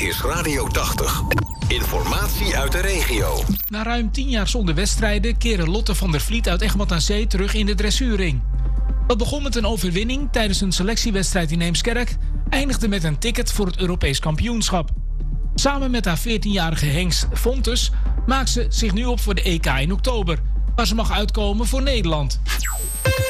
is Radio 80. Informatie uit de regio. Na ruim 10 jaar zonder wedstrijden keren Lotte van der Vliet uit Egmond aan Zee terug in de dressuurring. Dat begon met een overwinning tijdens een selectiewedstrijd in Eemskerk, eindigde met een ticket voor het Europees kampioenschap. Samen met haar 14-jarige hengst Fontes maakt ze zich nu op voor de EK in oktober, waar ze mag uitkomen voor Nederland.